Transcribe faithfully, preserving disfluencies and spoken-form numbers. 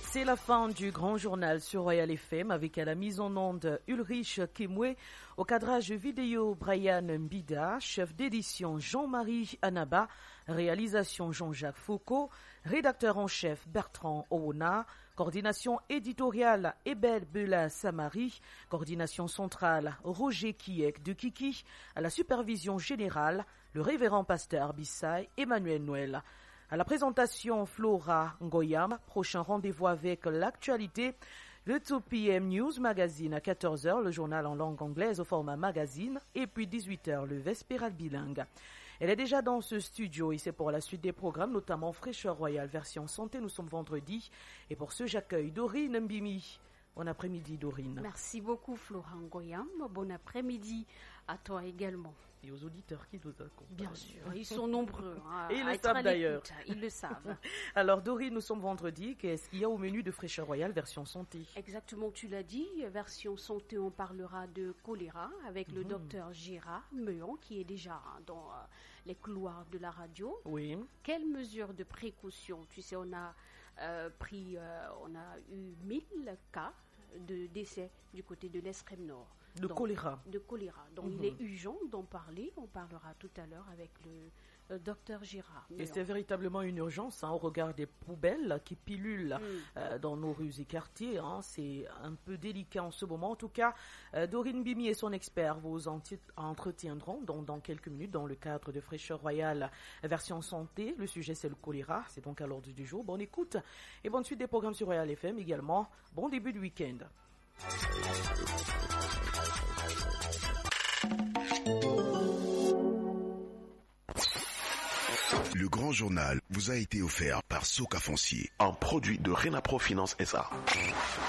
C'est la fin du grand journal sur Royal F M avec à la mise en onde Ulrich Kemwe, au cadrage vidéo Brian Mbida, chef d'édition Jean-Marie Anaba, réalisation Jean-Jacques Foucault, rédacteur en chef Bertrand Owona, coordination éditoriale Ebel Bela Samari, coordination centrale Roger Kiek de Kiki, à la supervision générale le révérend pasteur Bissay Emmanuel Noël. À la présentation, Flora Ngoyam. Prochain rendez-vous avec l'actualité. Le deux P M News Magazine à quatorze heures, le journal en langue anglaise au format magazine. Et puis dix-huit heures, le Vespéral bilingue. Elle est déjà dans ce studio et c'est pour la suite des programmes, notamment Fraîcheur Royale version santé. Nous sommes vendredi. Et pour ce, j'accueille Dorine Mbimi. Bon après-midi, Dorine. Merci beaucoup, Flora Ngoyam. Bon après-midi à toi également. Et aux auditeurs qui nous accompagnent. Bien sûr, ils sont nombreux. Hein, et ils le savent d'ailleurs. Ils le savent. Alors Dorine, nous sommes vendredi. Qu'est-ce qu'il y a au menu de Fraîcheur Royale version santé? Exactement, tu l'as dit. Version santé, on parlera de choléra avec mmh. le docteur Gérard Meon qui est déjà dans euh, les couloirs de la radio. Oui. Quelles mesures de précaution? Tu sais, on a euh, pris, euh, on a eu mille cas de décès du côté de l'extrême nord. De Donc, choléra. De choléra. Donc mmh. il est urgent d'en parler. On parlera tout à l'heure avec le, le docteur Gérard. Et c'est véritablement une urgence hein, au regard des poubelles qui pilulent mmh. euh, dans nos rues et quartiers. Hein. C'est un peu délicat en ce moment. En tout cas, euh, Dorine Bimi et son expert vous entretiendront dans, dans quelques minutes dans le cadre de Fraîcheur Royale version santé. Le sujet c'est le choléra. C'est donc à l'ordre du jour. Bonne écoute et bonne suite des programmes sur Royal F M également. Bon début de week-end. Le grand journal vous a été offert par Soka Foncier, un produit de Renapro Finance S A.